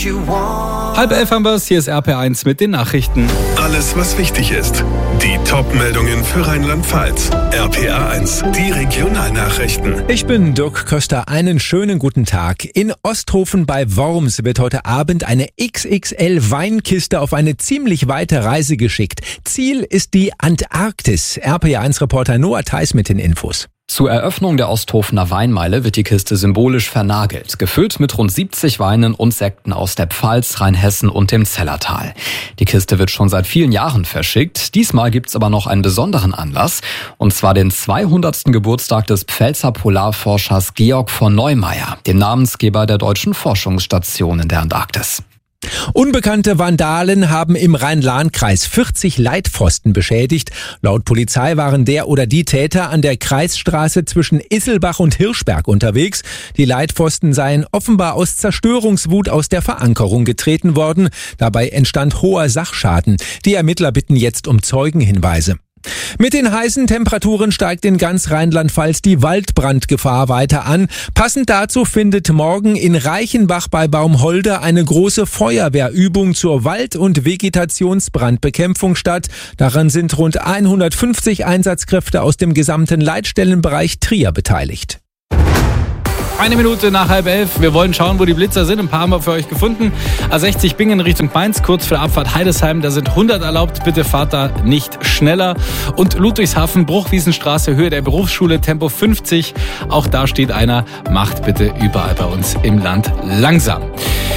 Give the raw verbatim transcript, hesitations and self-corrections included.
Halb elf haben wir es, hier ist R P eins mit den Nachrichten. Alles, was wichtig ist. Die Top-Meldungen für Rheinland-Pfalz. R P A eins, die Regionalnachrichten. Ich bin Dirk Köster, einen schönen guten Tag. In Osthofen bei Worms wird heute Abend eine X X L-Weinkiste auf eine ziemlich weite Reise geschickt. Ziel ist die Antarktis. R P A eins-Reporter Noah Theis mit den Infos. Zur Eröffnung der Osthofener Weinmeile wird die Kiste symbolisch vernagelt, gefüllt mit rund siebzig Weinen und Sekten aus der Pfalz, Rheinhessen und dem Zellertal. Die Kiste wird schon seit vielen Jahren verschickt. Diesmal gibt's aber noch einen besonderen Anlass, und zwar den zweihundertsten Geburtstag des Pfälzer Polarforschers Georg von Neumayer, dem Namensgeber der deutschen Forschungsstation in der Antarktis. Unbekannte Vandalen haben im Rhein-Lahn-Kreis vierzig Leitpfosten beschädigt. Laut Polizei waren der oder die Täter an der Kreisstraße zwischen Isselbach und Hirschberg unterwegs. Die Leitpfosten seien offenbar aus Zerstörungswut aus der Verankerung getreten worden. Dabei entstand hoher Sachschaden. Die Ermittler bitten jetzt um Zeugenhinweise. Mit den heißen Temperaturen steigt in ganz Rheinland-Pfalz die Waldbrandgefahr weiter an. Passend dazu findet morgen in Reichenbach bei Baumholder eine große Feuerwehrübung zur Wald- und Vegetationsbrandbekämpfung statt. Daran sind rund hundertfünfzig Einsatzkräfte aus dem gesamten Leitstellenbereich Trier beteiligt. Eine Minute nach halb elf. Wir wollen schauen, wo die Blitzer sind. Ein paar haben wir für euch gefunden. A sechzig Bingen Richtung Mainz, kurz vor der Abfahrt Heidesheim. Da sind hundert erlaubt. Bitte fahrt da nicht schneller. Und Ludwigshafen, Bruchwiesenstraße, Höhe der Berufsschule, Tempo fünfzig. Auch da steht einer. Macht bitte überall bei uns im Land langsam.